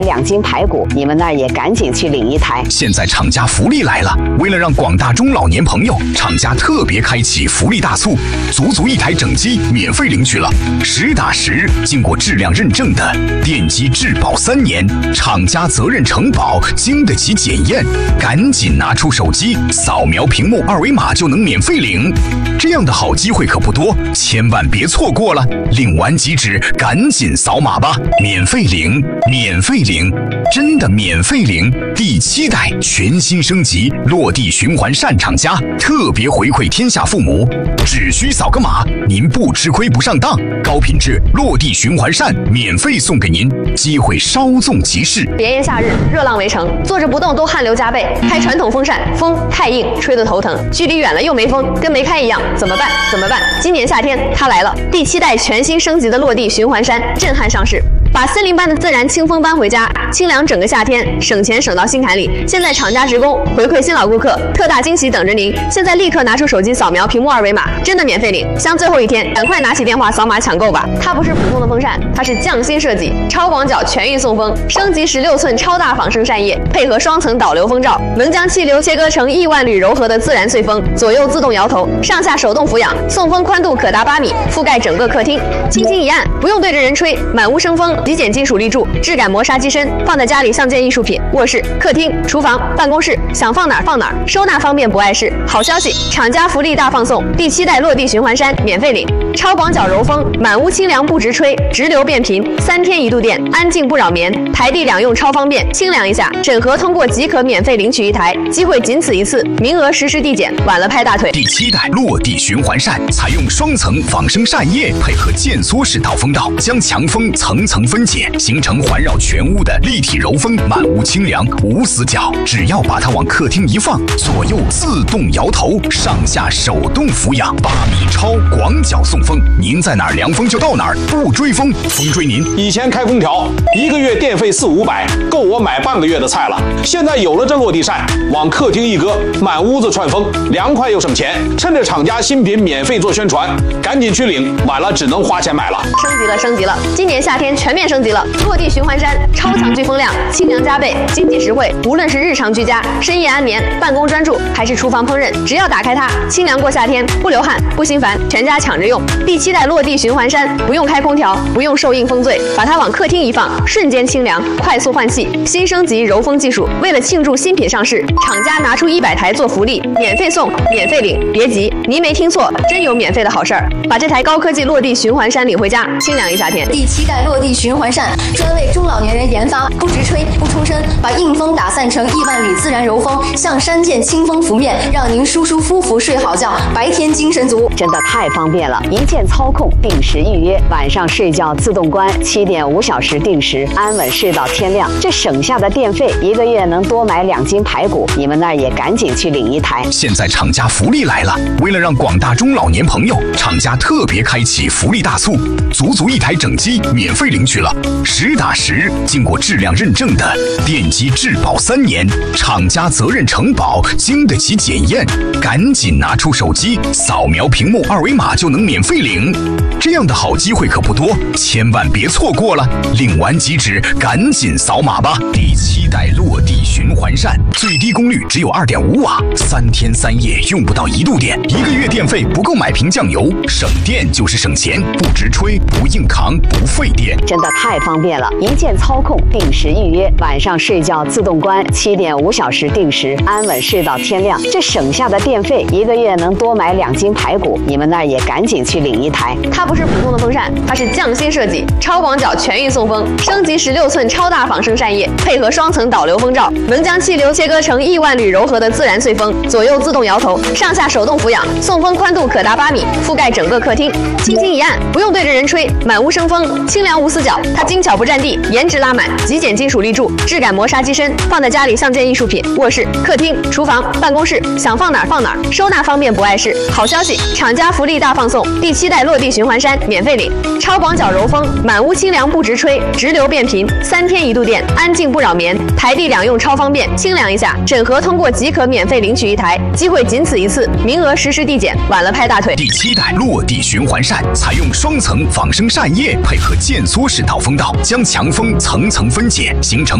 2斤排骨，你们那儿也赶紧去领一台。 现在厂家福利来了，为了让广大中老年朋友，厂家特别开启福利大促，足1台整机免费领取了，实打实经过质量认证的电机质保3年，厂家责任承保，经得起检验。赶紧拿出手机，扫描屏幕2维码就能免费领。这样的好机会可不多，千万别错过了。领完即止，赶紧扫码吧，免费领，免费领，真的免费领！第7代全新升级，落地循环扇厂家特别回馈天下父母，只需扫个码，您不吃亏不上当，高品质落地循环扇免费送给您，机会稍纵即逝。 炎炎夏日，热浪围城，坐着不动都汗流浃背，开传统风扇风太硬，吹得头疼，距离远了又没风，跟没开一样，怎么办？怎么办？今年夏天它来了，第7代全新升级的落地循环扇震撼上市。把森林般的自然清风搬回家，清凉整个夏天，省钱省到心坎里。现在厂家职工回馈新老顾客，特大惊喜等着您！现在立刻拿出手机扫描屏幕2维码，真的免费领。像最后一天，赶快拿起电话扫码抢购吧！它不是普通的风扇，它是匠心设计，超广角全域送风，升级16寸超大仿生扇叶，配合双层导流风罩，能将气流切割成亿万缕柔和的自然碎风，左右自动摇头，上下手动俯仰，送风宽度可达8米，覆盖整个客厅。轻轻一按，不用对着人吹，满屋生风。极简金属立柱，质感磨砂机身，放在家里像件艺术品。卧室、客厅、厨房、办公室，想放哪儿放哪儿，收纳方便不碍事。好消息，厂家福利大放送，第7代落地循环扇免费领，超广角柔风，满屋清凉不直吹，直流变频，3天1度电，安静不扰眠，台地2用超方便，清凉一下，审核通过即可免费领取1台，机会仅此一次，名额实时递减，晚了拍大腿。 第7代落地循环扇采用双层仿生扇叶，配合渐缩式导风道，将强风层层分解，形成环绕全屋的立体柔风，满屋清凉无死角。只要把它往客厅一放，左右自动摇头，上下手动俯仰，8米超广角送风，您在哪儿凉风就到哪儿，不追风，风追您。 以前开空调1个月电费400-500，够我买半个月的菜了。现在有了这落地扇，往客厅一搁，满屋子串风，凉快又省钱。趁着厂家新品免费做宣传，赶紧去领，晚了只能花钱买了。 升级了！今年夏天全面升级了，落地循环扇超强聚风量，清凉加倍，经济实惠。无论是日常居家、深夜安眠、办公专注，还是厨房烹饪，只要打开它，清凉过夏天，不流汗，不心烦，全家抢着用。第7代落地循环扇不用开空调，不用受硬风醉，把它往客厅一放，瞬间清凉，快速换气。新升级柔风技术，为了庆祝新品上市，厂家拿出100台做福利，免费送，免费领。别急，您没听错，真有免费的好事儿！把这台高科技落地循环扇领回家，清凉一夏天。 第7代落地循环扇专为中老年人研发，不直吹不冲身，把硬风打散成亿万缕自然柔风，像山涧清风拂面，让您舒舒服服睡好觉，白天精神足。 真的太方便了，一键操控，定时预约，晚上睡觉自动关，7.5小时定时，安稳睡到天亮。这省下的电费，1个月能多买2斤排骨，你们那儿也赶紧去领1台。 现在厂家福利来了，为了让广大中老年朋友，厂家特别开启福利大促，足1台整机免费领取了，实打实经过质量认证的电机质保3年，厂家责任承保，经得起检验。赶紧拿出手机，扫描屏幕2维码就能免费领。这样的好机会可不多，千万别错过了。领完即止，赶紧扫码吧。第7代落地循环扇，最低功率只有2.5瓦，3天3夜用不到1度电，1个月电费不够买瓶酱油，省电就是省钱，不直吹，不硬扛，不费电。 真的太方便了，一键操控，定时预约，晚上睡觉自动关，7.5小时定时，安稳睡到天亮。这省下的电费，1个月能多买2斤排骨，你们那儿也赶紧去领1台。 它不是普通的风扇，它是匠心设计，超广角全域送风，升级16寸超大仿生扇叶，配合双层导流风罩，能将气流切割成亿万缕柔和的自然碎风，左右自动摇头，上下手动俯仰，送风宽度可达8米，覆盖整个客厅。轻轻一按，不用对着人吹，满屋生风，清凉无死角。它精巧不占地，颜值拉满，极简金属立柱，质感磨砂机身，放在家里像件艺术品。卧室、客厅、厨房、办公室，想放哪儿放哪儿，收纳方便不碍事。好消息，厂家福利大放送，第7代落地循环扇免费领，超广角柔风，满屋清凉不直吹。 吹，直流变频，3天1度电，安静不扰眠，台地两用超方便，清凉一下，整合通过即可免费领取1台，机会仅此一次，名额实时递减，晚了拍大腿。 第7代落地循环扇采用双层仿生扇叶配合渐缩式导风道，将强风层层分解，形成